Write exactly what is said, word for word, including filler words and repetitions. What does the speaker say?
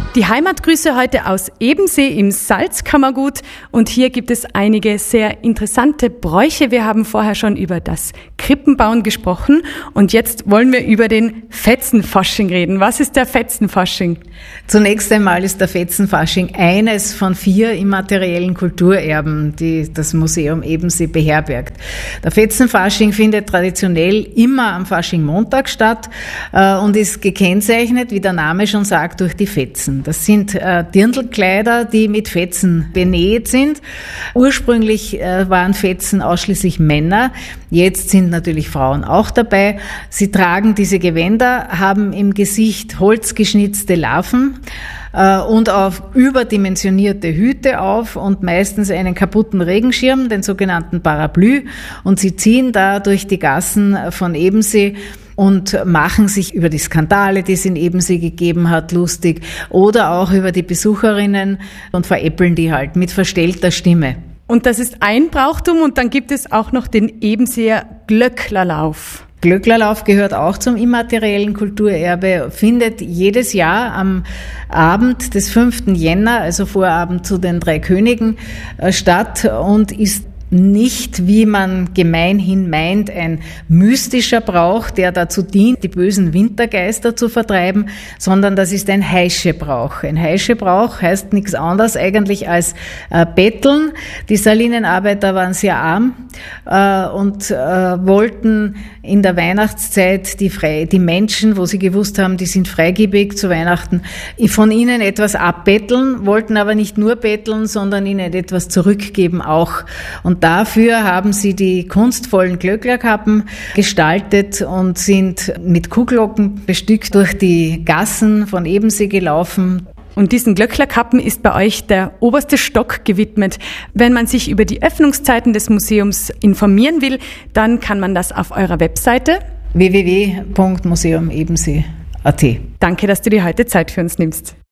Die Heimatgrüße heute aus Ebensee im Salzkammergut und hier gibt es einige sehr interessante Bräuche. Wir haben vorher schon über das Krippenbauen gesprochen und jetzt wollen wir über den Fetzenfasching reden. Was ist der Fetzenfasching? Zunächst einmal ist der Fetzenfasching eines von vier immateriellen Kulturerben, die das Museum Ebensee beherbergt. Der Fetzenfasching findet traditionell immer am Faschingmontag statt äh, und ist gekennzeichnet, wie der Name schon sagt, durch die Fetzen. Das sind äh, Dirndlkleider, die mit Fetzen benäht sind. Ursprünglich äh, waren Fetzen ausschließlich Männer. Jetzt sind natürlich Frauen auch dabei. Sie tragen diese Gewänder, haben im Gesicht holzgeschnitzte Larven äh, und auf überdimensionierte Hüte auf und meistens einen kaputten Regenschirm, den sogenannten Parapluie. Und sie ziehen da durch die Gassen von Ebensee und machen sich über die Skandale, die es in Ebensee gegeben hat, lustig oder auch über die Besucherinnen und veräppeln die halt mit verstellter Stimme. Und das ist ein Brauchtum und dann gibt es auch noch den Ebenseer Glöcklerlauf. Glöcklerlauf gehört auch zum immateriellen Kulturerbe, findet jedes Jahr am Abend des fünften Jänner, also Vorabend zu den drei Königen, statt und ist nicht, wie man gemeinhin meint, ein mystischer Brauch, der dazu dient, die bösen Wintergeister zu vertreiben, sondern das ist ein Heischebrauch. Ein Heischebrauch heißt nichts anderes eigentlich als äh, Betteln. Die Salinenarbeiter waren sehr arm äh, und äh, wollten in der Weihnachtszeit die, frei, die Menschen, wo sie gewusst haben, die sind freigebig zu Weihnachten, von ihnen etwas abbetteln, wollten aber nicht nur betteln, sondern ihnen etwas zurückgeben auch. Und dafür haben sie die kunstvollen Glöcklerkappen gestaltet und sind mit Kuhglocken bestückt durch die Gassen von Ebensee gelaufen. Und diesen Glöcklerkappen ist bei euch der oberste Stock gewidmet. Wenn man sich über die Öffnungszeiten des Museums informieren will, dann kann man das auf eurer Webseite w w w punkt museum ebensee punkt a t. Danke, dass du dir heute Zeit für uns nimmst.